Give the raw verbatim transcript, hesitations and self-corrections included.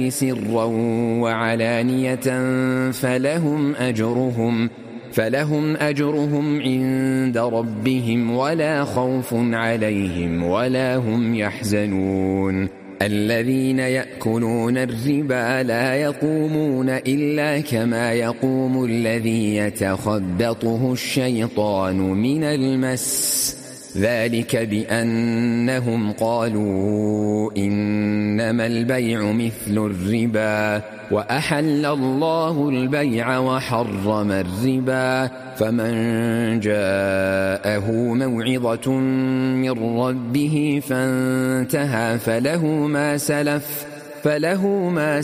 سرا وعلانية فلهم أجرهم فلهم أجرهم عند ربهم ولا خوف عليهم ولا هم يحزنون. الذين يأكلون الربا لا يقومون إلا كما يقوم الذي يتخبطه الشيطان من المس، ذلك بأنهم قالوا إنما البيع مثل الربا وأحل الله البيع وحرم الربا، فمن جاءه موعظة من ربه فانتهى فله ما سلف فله ما